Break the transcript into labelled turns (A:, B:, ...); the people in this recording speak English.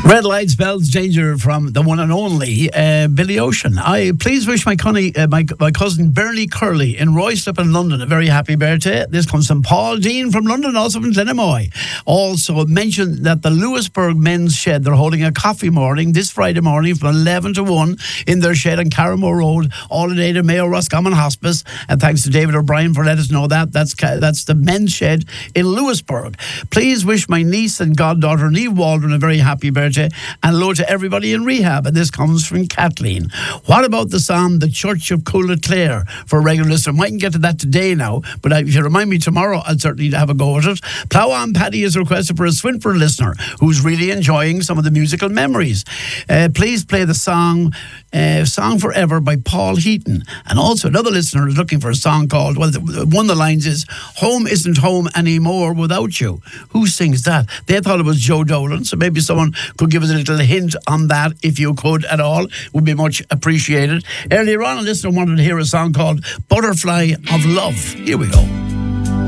A: Red light spells danger from the one and only Billy Ocean. I please wish my cousin Bernie Curley in Royslip in London a very happy birthday. This comes from Paul Dean from London, also from Glenamoy. Also mention that the Lewisburg Men's Shed, they're holding a coffee morning this Friday morning from 11 to 1 in their shed on Carramore Road, all in aid of Mayo Roscommon Hospice. And thanks to David O'Brien for letting us know that. That's the Men's Shed in Lewisburg. Please wish my niece and goddaughter Niamh Waldron a very happy birthday. And hello to everybody in rehab. And this comes from Kathleen. What about the psalm, The Church of Coolaclare, for a regular listener? Mightn't get to that today now, but if you remind me tomorrow, I'll certainly have a go at it. Plough On Paddy is requested for a Swinford listener who's really enjoying some of the musical memories. Please play the song Forever by Paul Heaton. And also another listener is looking for a song called, well, one of the lines is, Home Isn't Home Anymore Without You. Who sings that? They thought it was Joe Dolan, so maybe someone could give us a little hint on that, if you could at all. Would be much appreciated. Earlier on, a listener wanted to hear a song called Butterfly of Love. Here we go.